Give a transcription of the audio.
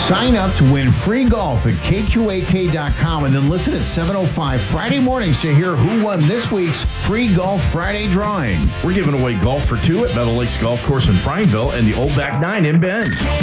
Sign up to win free golf at KQAK.com and then listen at 7:05 Friday mornings to hear who won this week's free Golf Friday drawing. We're giving away golf for two at Meadow Lakes Golf Course in Prineville and the Old Back Nine in Bend.